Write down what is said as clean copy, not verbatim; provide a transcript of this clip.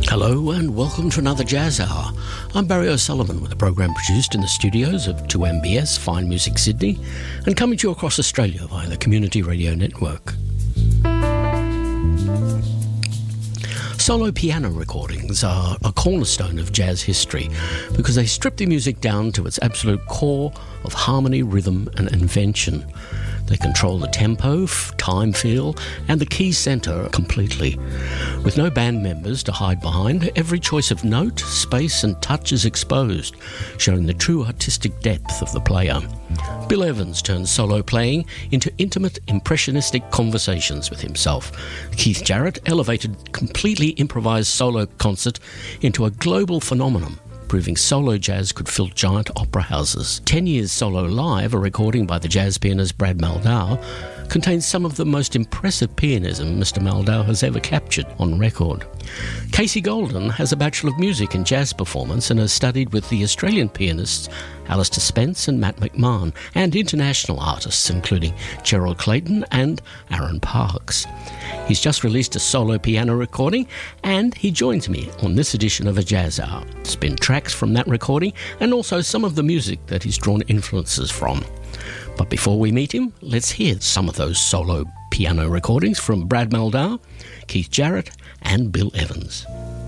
Hello and welcome to another Jazz Hour. I'm Barry O'Sullivan with a program produced in the studios of 2MBS Fine Music Sydney and coming to you across Australia via the Community Radio Network. Solo piano recordings are a cornerstone of jazz history because they strip the music down to its absolute core of harmony, rhythm and invention. They control the tempo, time feel and the key centre completely. With no band members to hide behind, every choice of note, space and touch is exposed, showing the true artistic depth of the player. Bill Evans turns solo playing into intimate, impressionistic conversations with himself. Keith Jarrett elevated completely improvised solo concert into a global phenomenon, proving solo jazz could fill giant opera houses. 10 Years Solo Live, a recording by the jazz pianist Brad Mehldau, contains some of the most impressive pianism Mr. Mehldau has ever captured on record. Casey Golden has a Bachelor of Music in Jazz Performance and has studied with the Australian pianists Alistair Spence and Matt McMahon and international artists including Gerald Clayton and Aaron Parks. He's just released a solo piano recording and he joins me on this edition of A Jazz Hour to spin tracks from that recording and also some of the music that he's drawn influences from. But before we meet him, let's hear some of those solo piano recordings from Brad Mehldau, Keith Jarrett and Bill Evans.